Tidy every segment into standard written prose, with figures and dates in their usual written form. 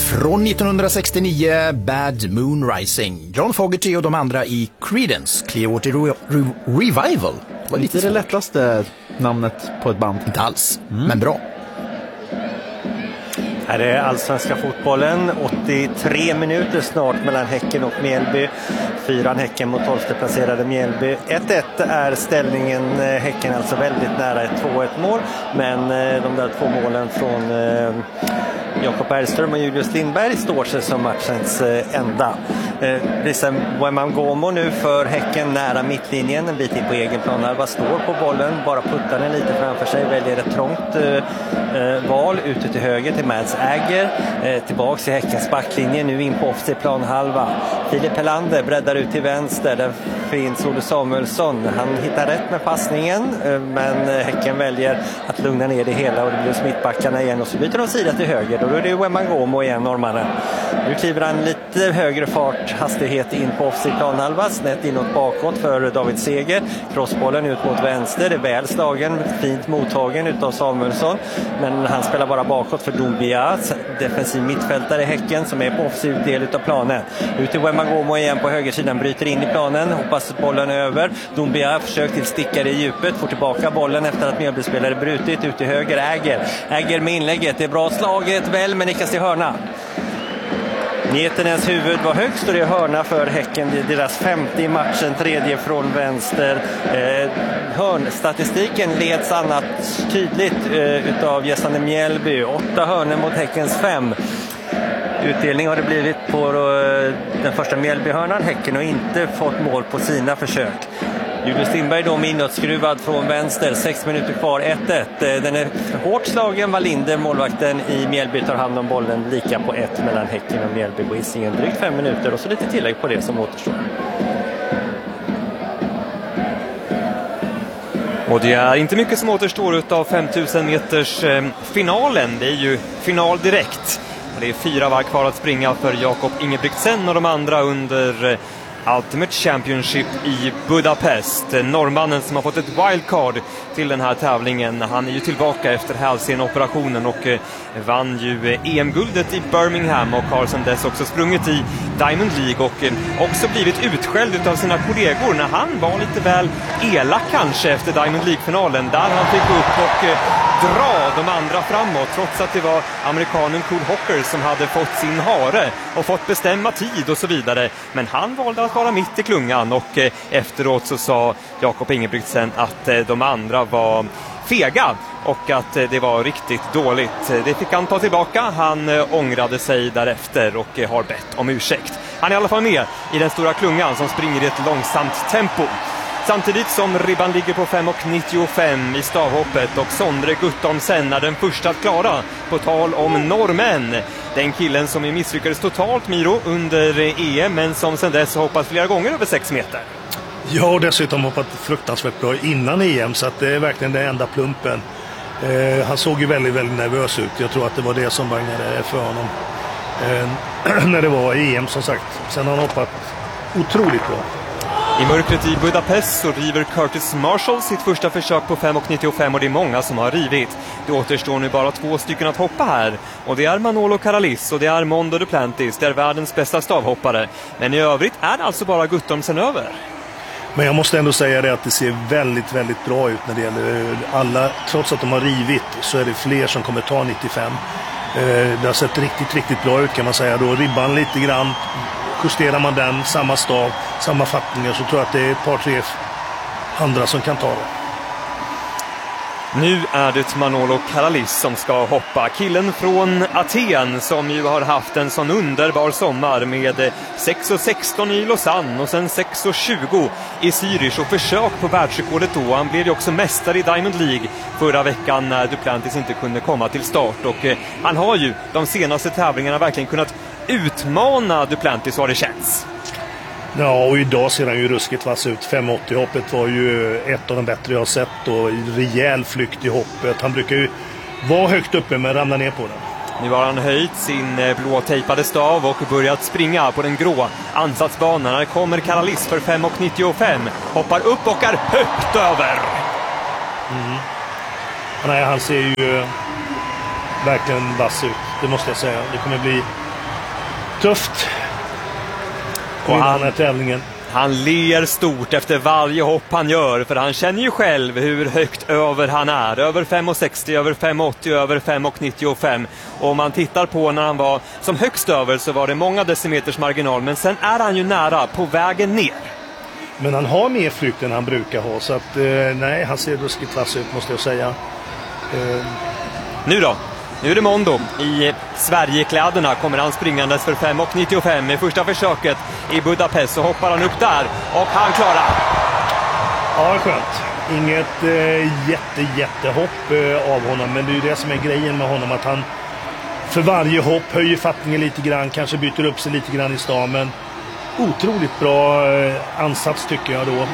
Från 1969, Bad Moon Rising. John Fogerty och de andra i Creedence Clearwater Revival. Det var lite det lättaste namnet på ett band. Inte alls, men bra. Här är allsvenska fotbollen, 83 minuter snart mellan Häcken och Mjällby. 4 Häcken mot 12:e placerade Mjällby. 1-1 är ställningen, Häcken alltså väldigt nära ett 2-1 mål. Men de där 2 målen från Jakob Bergström och Julius Lindberg står sig som matchens enda. Lisa Wemam-Gomo nu för Häcken nära mittlinjen, en bit in på egen planhalva, står på bollen, bara puttar den lite framför sig, väljer ett trångt val ute till höger till Mads Äger, tillbaks i Häckens backlinje, nu in på offside planhalva. Filip Helander breddar ut till vänster, där finns Olle Samuelsson, han hittar rätt med passningen, men Häcken väljer att lugna ner det hela och det blir smittbackarna igen och så byter de sida till höger, då är det Wemam-Gomo igen, norrmannen. Nu kliver han lite högre hastighet in på offside planhalva, snett inåt bakåt för David Seger, crossbollen ut mot vänster, det är väl slagen, fint mottagen utav Samuelsson, men han spelar bara bakåt för Doumbia, defensiv mittfältare i Häcken som är på offside del utav planen. Ut till Wemam-Gomo igen på högersidan, bryter in i planen, hoppas bollen över. Doumbia försöker till stickare i djupet, får tillbaka bollen efter att Mjällbyspelare brutit, ut till höger Äger med inlägget, det är bra slaget väl, men nickas till hörna. Nietenens huvud var högst och det är hörna för Häcken. Det är deras 50 i matchen, tredje från vänster. Hörnstatistiken leds annat tydligt utav gästande Mjällby. 8 hörnor mot Häckens 5. Utdelning har det blivit på den första Mjällbyhörnan. Häcken har inte fått mål på sina försök. Julius Lindberg då med inåtskruvad från vänster, 6 minuter kvar, 1-1. Den är hårt slagen, Wallinder, målvakten i Mjällby, tar hand om bollen, lika på 1 mellan Häcken och Mjällby på Hisingen. Drygt 5 minuter och så lite tillägg på det som återstår. Och det är inte mycket som återstår utav 5000 meters finalen. Det är ju final direkt. Det är 4 varv kvar att springa för Jakob Ingebrigtsen och de andra under Ultimate Championship i Budapest. Norrmannen som har fått ett wildcard till den här tävlingen. Han är ju tillbaka efter hälsenoperationen och vann ju EM-guldet i Birmingham och har sedan dess också sprungit i Diamond League och också blivit utskälld av sina kollegor när han var lite väl elak kanske efter Diamond League-finalen, där han fick upp och dra de andra framåt, trots att det var amerikanen Cole Hocker som hade fått sin hare och fått bestämma tid och så vidare. Men han valde att vara mitt i klungan och efteråt så sa Jakob Ingebrigtsen att de andra var fega och att det var riktigt dåligt. Det fick han ta tillbaka. Han ångrade sig därefter och har bett om ursäkt. Han är i alla fall med i den stora klungan som springer i ett långsamt tempo. Samtidigt som ribban ligger på 5,95 i stavhoppet och Sondre Guttormsen är den första att klara, på tal om norrmän. Den killen som är misslyckades totalt, Miro, under EM, men som sedan dess hoppat flera gånger över 6 meter. Ja, och dessutom hoppat fruktansvärt bra innan EM, så att det är verkligen den enda plumpen. Han såg ju väldigt, väldigt nervös ut. Jag tror att det var det som bangade för honom när det var EM, som sagt. Sen har han hoppat otroligt bra. I mörkret i Budapest så river Curtis Marshall sitt första försök på 5,95 och det är många som har rivit. Det återstår nu bara 2 stycken att hoppa här. Och det är Manolo Caralis och det är Mondo Duplantis. Det är världens bästa stavhoppare. Men i övrigt är det alltså bara Guttormsen över. Men jag måste ändå säga det att det ser väldigt, väldigt bra ut när det gäller alla. Trots att de har rivit så är det fler som kommer ta 95. Det har sett riktigt, riktigt bra ut kan man säga. Då ribban lite grann. Justerar man den, samma stav, samma fattningar, så tror jag att det är ett par, 3 andra som kan ta det. Nu är det Manolo Caralis som ska hoppa. Killen från Aten som ju har haft en sån underbar sommar med 6,16 i Lausanne och sen 6,20 i Zürich och försök på världsrekordet då. Han blev ju också mästare i Diamond League förra veckan när Duplantis inte kunde komma till start. Och han har ju de senaste tävlingarna verkligen kunnat utmana Duplantis, vad det känns. Ja, och idag ser han ju ruskigt vass ut. 5,80-hoppet var ju ett av de bättre jag har sett och rejäl flykt i hoppet. Han brukar ju vara högt uppe men ramla ner på den. Nu har han höjt sin blå tejpade stav och börjat springa på den grå ansatsbanan. Här kommer Caralis för 5,95. Hoppar upp och är högt över. Nej, han ser ju verkligen vass ut. Det måste jag säga. Det kommer bli tufft. Och i den här tävlingen. Han ler stort efter varje hopp han gör, för han känner ju själv hur högt över han är. Över 5,60, över 5,80, över 5,95. Och om man tittar på när han var som högst över så var det många decimeters marginal. Men sen är han ju nära på vägen ner. Men han har mer flykt än han brukar ha. Så att nej, han ser ruskigt vass ut måste jag säga. Nu då? Nu är det Mondo. I Sverigekläderna kommer han springandes för 5,95 i första försöket i Budapest. Så hoppar han upp där och han klarar. Ja, skönt. Inget jättehopp av honom. Men det är ju det som är grejen med honom. Att han för varje hopp höjer fattningen lite grann. Kanske byter upp sig lite grann i stan. Men otroligt bra ansats tycker jag då.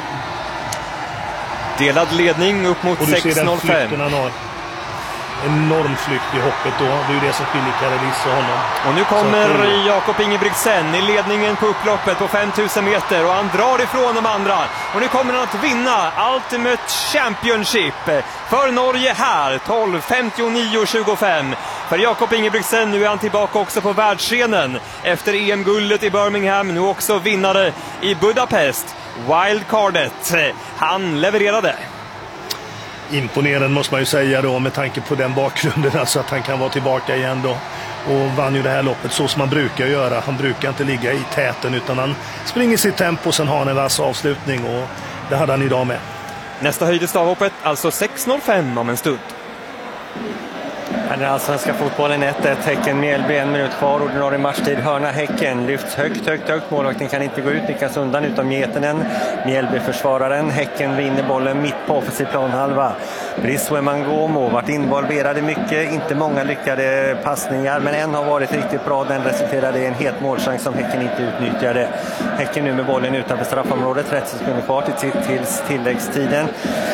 Delad ledning upp mot 6,05. Enorm flykt i hoppet då. Det är ju det som skiljer Caradis och honom. Och nu kommer Jakob Ingebrigtsen i ledningen på upploppet på 5000 meter. Och han drar ifrån de andra. Och nu kommer han att vinna Ultimate Championship för Norge här. 12:59,25. För Jakob Ingebrigtsen, nu är han tillbaka också på världsscenen. Efter EM-guldet i Birmingham, nu också vinnare i Budapest. Wildcardet. Han levererade. Imponerande måste man ju säga då med tanke på den bakgrunden, alltså att han kan vara tillbaka igen då och vann ju det här loppet så som man brukar göra. Han brukar inte ligga i täten utan han springer sitt tempo och sen har han en vass avslutning och det hade han idag med. Nästa höjd i stavhoppet, alltså 6,05 om en stund. Den allsvenska fotbollen 1-1, Häcken Mjällby, 1 minut kvar, ordinarie matchtid, hörna Häcken, lyfts högt, målvakten kan inte gå ut, nickas undan utom Getenen, Mjällby försvararen, Häcken vinner bollen mitt på offensiv planhalva. Briswe Mangomo varit involverade mycket, inte många lyckade passningar, men en har varit riktigt bra, den resulterade i en het målchans som Häcken inte utnyttjade. Häcken nu med bollen utanför straffområdet, 30 sekunder kvar till tilläggstiden.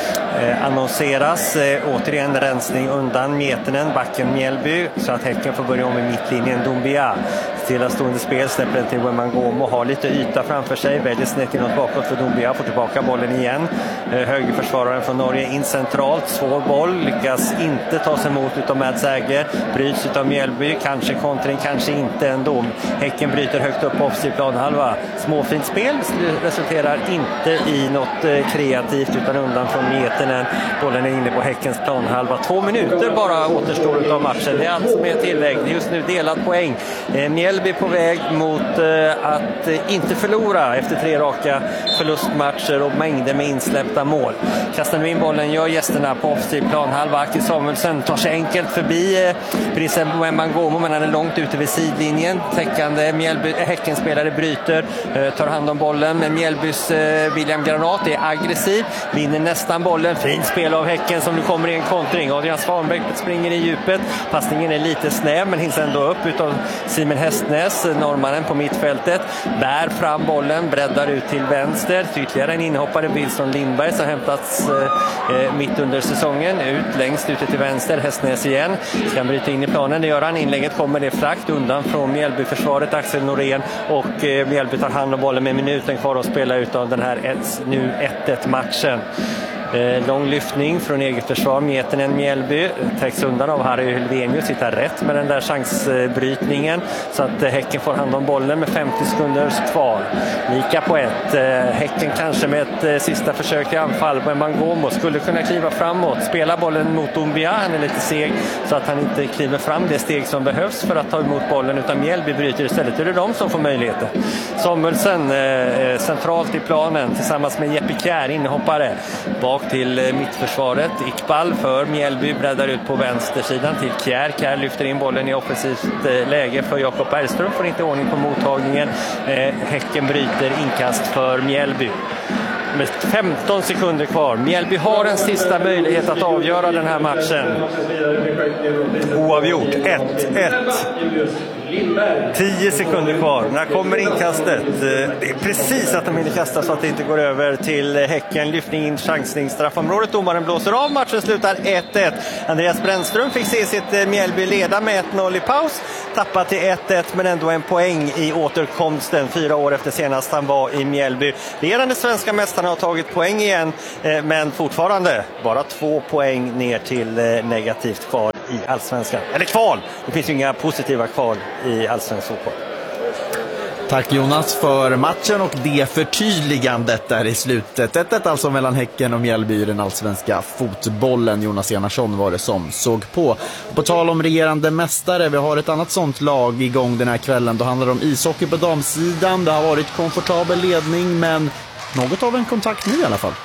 Annonseras återigen rensning undan Metenen, backen Mjällby, så att Häcken får börja om i mittlinjen. Doumbia stillastående spel, släpper den till Wemangomo, har lite yta framför sig, väljer snett inåt bakåt för Doumbia, får tillbaka bollen igen. Högerförsvararen från Norge in centralt, svår boll, lyckas inte ta sig emot utav Mads Äger, bryts utav Mjällby, kanske kontring, kanske inte ändå. Häcken bryter högt upp på offensiv planhalva, småfint spel, resulterar inte i något kreativt utan undan från Metenen. Bollen är inne på Häckens planhalva, 2 minuter bara återstår utav matchen, det är allt som är tillägg, just nu delad poäng. Mjällby på väg mot att inte förlora efter 3 raka förlustmatcher och mängder med insläppta mål. Kastar nu in bollen, gör gästerna på offensiv planhalva. Aki Samuelsson tar sig enkelt förbi Briswe Mangomo, men han är långt ute vid sidlinjen. Täckande Häckenspelare bryter, tar hand om bollen, men Mjällbys William Granat är aggressiv, vinner nästan bollen. Fint spel av Häcken som nu kommer i en kontring. Adrian Svanbäck springer i djupet. Passningen är lite snäv men hinns ändå upp utav Simon Hästnäs, norrmannen på mittfältet. Bär fram bollen, breddar ut till vänster. Ytterligare en inhoppare, Wilson Lindberg, som hämtats mitt under säsongen. Ut längst ute till vänster, Hästnäs igen. Ska bryta in i planen, det gör han. Inlägget kommer det frakt undan från Mjällby-försvaret, Axel Norén. Och Mjällby tar hand om bollen med minuten kvar att spela utav den här nu 1-1-matchen. Lång lyftning från eget försvar, Metenen Mjällby täcks undan av Harry Hylvenius, hittar rätt med den där chansbrytningen så att Häcken får hand om bollen med 50 sekunder kvar. Lika på 1. Häcken kanske med ett sista försök till anfall, men Mangomo skulle kunna kliva framåt, spela bollen mot Doumbia, han är lite seg så att han inte kliver fram det steg som behövs för att ta emot bollen, utan Mjällby bryter istället. Det är de som får möjligheter. Samuelsson centralt i planen tillsammans med Jeppe Kjær, inhoppare bak till mittförsvaret. Iqbal för Mjällby breddar ut på vänstersidan till Kjær. Kjær lyfter in bollen i offensivt läge för Jakob Bergström, får inte ordning på mottagningen. Häcken bryter inkast för Mjällby. Med 15 sekunder kvar. Mjällby har en sista möjlighet att avgöra den här matchen. Oavgjort. 1-1. 10 sekunder kvar. När kommer inkastet? Det är precis att de hinner kasta så att det inte går över till Häcken. Lyftning in, chansning, straffområdet. Domaren blåser av. Matchen slutar 1-1. Andreas Brännström fick se sitt Mjällby leda med 1-0 i paus. Tappat till 1-1 men ändå en poäng i återkomsten 4 år efter senast han var i Mjällby. Regerande svenska mästarna har tagit poäng igen, men fortfarande bara 2 poäng ner till negativt kval i allsvenskan. Eller kval! Det finns ju inga positiva kval i allsvensk fotboll. Tack Jonas för matchen och det förtydligandet där i slutet. 1-1 alltså mellan Häcken och Mjällby i den allsvenska fotbollen. Jonas Enarsson var det som såg på. På tal om regerande mästare, vi har ett annat sånt lag igång den här kvällen. Då handlar det om ishockey på damsidan. Det har varit komfortabel ledning, men något av en kontakt nu i alla fall.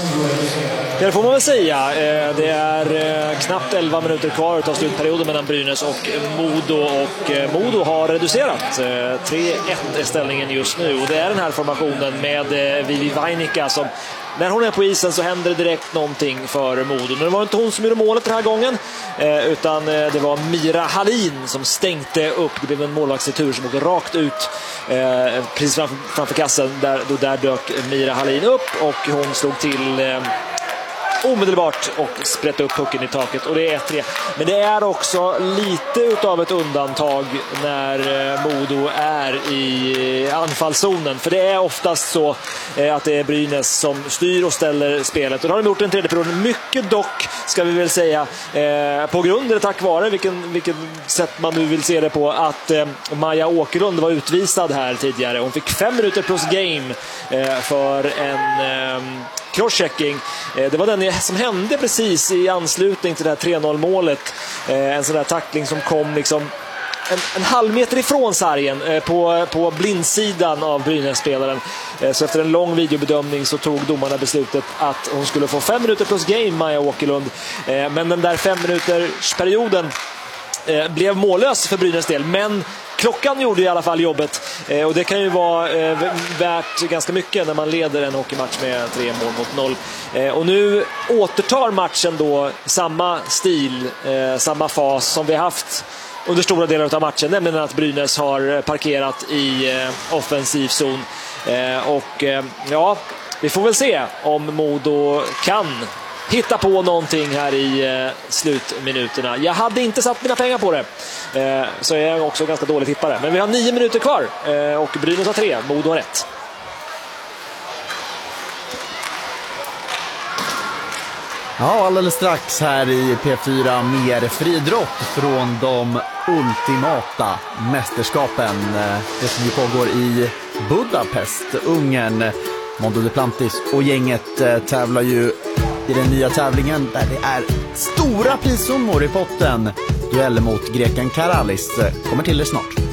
Det får man väl säga. Det är knappt 11 minuter kvar av slutperioden mellan Brynäs och Modo, och Modo har reducerat. 3-1 är ställningen just nu, och det är den här formationen med Vivi Vainika som, när hon är på isen så händer det direkt någonting för Modo. Men det var inte hon som gjorde målet den här gången, utan det var Mira Hallin som stänkte upp. Det blev en målvaktsretur som åkte rakt ut precis framför kassen. Där dök Mira Hallin upp och hon slog till omedelbart och sprätte upp pucken i taket, och det är 1-3. Men det är också lite utav ett undantag när Modo är i anfallszonen, för det är oftast så att det är Brynäs som styr och ställer spelet, och då har de gjort en tredje period. Mycket dock, ska vi väl säga, på grund eller tack vare, vilket sätt man nu vill se det på, att Maja Åkerlund var utvisad här tidigare. Hon fick 5 minuter plus game för en crosschecking. Det var den som hände precis i anslutning till det här 3-0 målet. En sån där tackling som kom liksom en halv meter ifrån sargen på blindsidan av Brynäs-spelaren. Så efter en lång videobedömning så tog domarna beslutet att hon skulle få 5 minuter plus game, Maja Åkerlund. Men den där 5 minuters perioden blev mållös för Brynäs del, men klockan gjorde i alla fall jobbet, och det kan ju vara värt ganska mycket när man leder en hockeymatch med 3 mål mot 0. Och nu återtar matchen då samma stil, samma fas som vi haft under stora delar av matchen, nämligen att Brynäs har parkerat i offensiv zon. Och ja, vi får väl se om Modo kan hitta på någonting här i slutminuterna. Jag hade inte satt mina pengar på det, så jag är också ganska dålig tippare. Men vi har 9 minuter kvar, och Brynäs har 3, Modo har 1. Ja, alldeles strax här i P4 mer friidrott från de ultimata mästerskapen. Det som ju pågår i Budapest, Ungern. Mondo Duplantis och gänget tävlar ju i den nya tävlingen där det är stora prissummor i potten. Duell mot greken Karalis kommer till det snart.